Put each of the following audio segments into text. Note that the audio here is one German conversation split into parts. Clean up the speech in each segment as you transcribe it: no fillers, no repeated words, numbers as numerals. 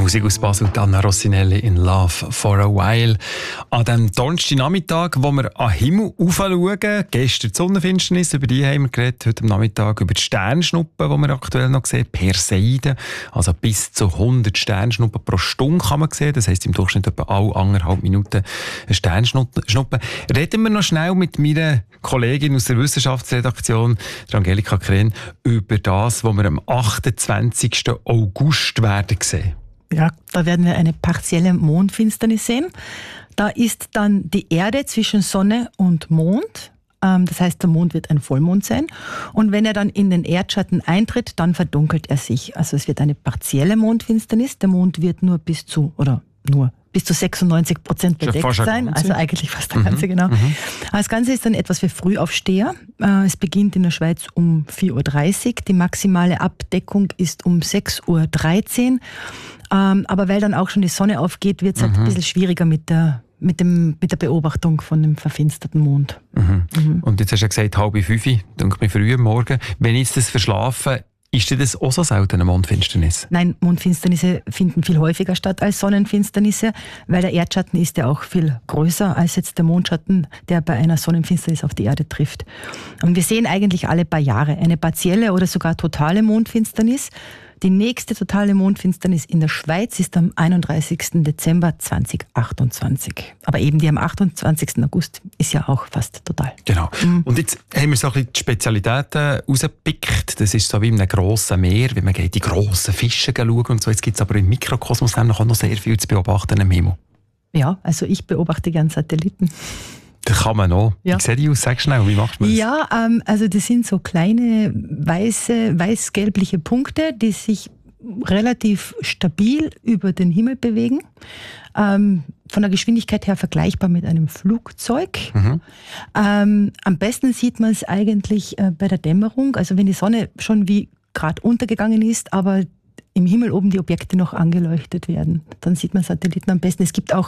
Musik aus Basel, Anna Rossinelli in Love for a While. An diesem Donnerstagnachmittag, wo wir an den Himmel aufschauen, gestern die Sonnenfinsternis, über die haben wir geredet, heute am Nachmittag über die Sternschnuppen, die wir aktuell noch sehen, Perseiden, also bis zu 100 Sternschnuppen pro Stunde kann man sehen, das heisst im Durchschnitt etwa alle 1,5 Minuten eine Sternschnuppe. Reden wir noch schnell mit meiner Kollegin aus der Wissenschaftsredaktion, der Angelika Kren, über das, was wir am 28. August werden sehen. Ja, da werden wir eine partielle Mondfinsternis sehen. Da ist dann die Erde zwischen Sonne und Mond. Das heißt, der Mond wird ein Vollmond sein. Und wenn er dann in den Erdschatten eintritt, dann verdunkelt er sich. Also es wird eine partielle Mondfinsternis. Der Mond wird nur bis zu 96% bedeckt sein. Also eigentlich fast der ganze, genau. Das Ganze ist dann etwas für Frühaufsteher. Es beginnt in der Schweiz um 4.30 Uhr. Die maximale Abdeckung ist um 6.13 Uhr. Aber weil dann auch schon die Sonne aufgeht, wird es halt ein bisschen schwieriger mit der Beobachtung von dem verfinsterten Mond. Und jetzt hast du ja gesagt, 4:30, denke mir früh am Morgen. Wenn ich jetzt das verschlafe, ist das auch so selten eine Mondfinsternis? Nein, Mondfinsternisse finden viel häufiger statt als Sonnenfinsternisse, weil der Erdschatten ist ja auch viel größer als jetzt der Mondschatten, der bei einer Sonnenfinsternis auf die Erde trifft. Und wir sehen eigentlich alle paar Jahre eine partielle oder sogar totale Mondfinsternis. Die nächste totale Mondfinsternis in der Schweiz ist am 31. Dezember 2028. Aber eben die am 28. August ist ja auch fast total. Genau. Und jetzt haben wir so ein bisschen die Spezialitäten rausgepickt. Das ist so wie in einem grossen Meer, wenn man die grossen Fische schauen und so. Jetzt gibt es aber im Mikrokosmos nämlich auch noch sehr viel zu beobachten im Himmel. Ja, also ich beobachte gerne Satelliten. Das kann man auch. Ja. Wie sieht die aus? Sag schnell, wie macht man das? Ja, also das sind so kleine weiß-gelbliche Punkte, die sich relativ stabil über den Himmel bewegen. Von der Geschwindigkeit her vergleichbar mit einem Flugzeug. Am besten sieht man es eigentlich bei der Dämmerung, also wenn die Sonne schon wie gerade untergegangen ist, aber im Himmel oben die Objekte noch angeleuchtet werden. Dann sieht man Satelliten am besten. Es gibt auch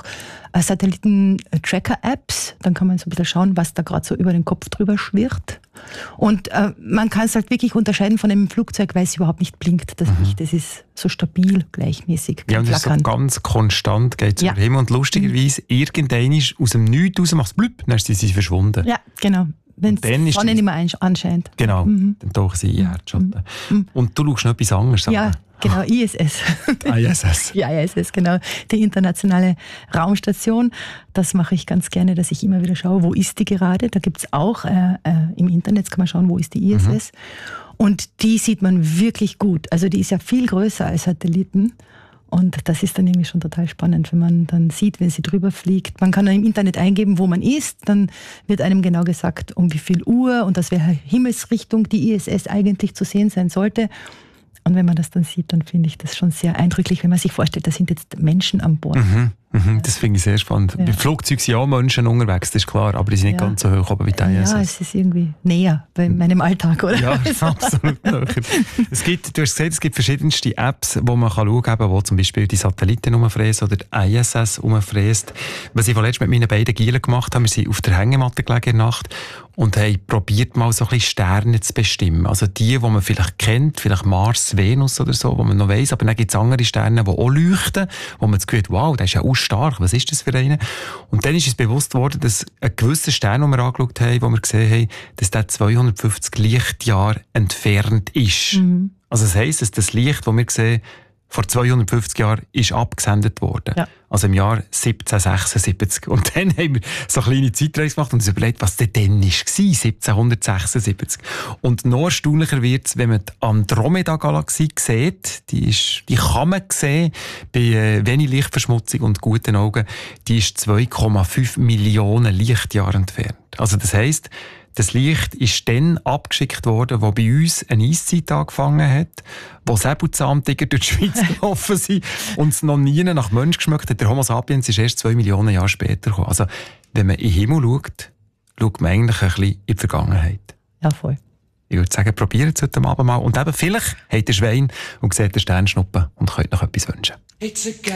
Satelliten-Tracker-Apps. Dann kann man so ein bisschen schauen, was da gerade so über den Kopf drüber schwirrt. Und man kann es halt wirklich unterscheiden von einem Flugzeug, weil es überhaupt nicht blinkt. Das Licht, das ist so stabil, gleichmäßig. Ja, und das ist so ganz konstant, geht es über den Himmel. Und lustigerweise, irgendeiner aus dem Nichts raus macht es blüpp, dann ist sie verschwunden. Ja, genau. Wenn die Sonne nicht mehr anscheint. Genau, dann tauchen sie in Erdschatten. Und du schaust noch etwas anderes. Ja, genau, ISS. ISS. Ja, ISS, genau. Die internationale Raumstation. Das mache ich ganz gerne, dass ich immer wieder schaue, wo ist die gerade. Da gibt es auch, im Internet kann man schauen, wo ist die ISS. Und die sieht man wirklich gut. Also die ist ja viel größer als Satelliten. Und das ist dann irgendwie schon total spannend, wenn man dann sieht, wenn sie drüber fliegt. Man kann dann im Internet eingeben, wo man ist. Dann wird einem genau gesagt, um wie viel Uhr und aus welcher Himmelsrichtung die ISS eigentlich zu sehen sein sollte. Und wenn man das dann sieht, dann finde ich das schon sehr eindrücklich, wenn man sich vorstellt, da sind jetzt Menschen an Bord. Das finde ich sehr spannend. Ja. Bei Flugzeugen sind ja auch Menschen unterwegs, das ist klar, aber die sind nicht ganz so hoch oben wie die ISS. Ja, es ist irgendwie näher bei meinem Alltag, oder? Ja, absolut. Du hast gesagt, es gibt verschiedenste Apps, wo man schauen kann, wo zum Beispiel die Satelliten umfräsen oder die ISS umfräst. Was ich vorletzt mit meinen beiden Gielen gemacht habe, wir sind auf der Hängematte gelegen in der Nacht und haben probiert, mal so ein bisschen Sterne zu bestimmen. Also die man vielleicht kennt, vielleicht Mars, Venus oder so, wo man noch weiss, aber dann gibt es andere Sterne, die auch leuchten, wo man das Gefühl hat, wow, der ist ja auch stark, was ist das für einen? Und dann ist uns bewusst worden, dass ein gewisser Stern, den wir angeschaut haben, wo wir gesehen haben, dass der 250 Lichtjahre entfernt ist. Also das heisst, dass das Licht, das wir sehen, vor 250 Jahren ist abgesendet worden. Ja. Also im Jahr 1776. Und dann haben wir so eine kleine Zeitreise gemacht und uns überlegt, was denn dann war, 1776. Und noch erstaunlicher wird es, wenn man die Andromeda-Galaxie sieht. Die kann man sehen, bei wenig Lichtverschmutzung und guten Augen. Die ist 2,5 Millionen Lichtjahre entfernt. Also das heisst, das Licht ist dann abgeschickt worden, wo bei uns eine Eiszeit angefangen hat, wo Säbelzahntiger durch die Schweiz gelaufen sind und es noch nie nach Mensch geschmeckt hat. Der Homo sapiens ist erst 2 Millionen Jahre später gekommen. Also, wenn man in den Himmel schaut, schaut man eigentlich ein bisschen in die Vergangenheit. Ja, voll. Ich würde sagen, probiert es heute Abend mal. Und eben, vielleicht habt ihr Schwein und seht den Sternschnuppen und könnt noch etwas wünschen.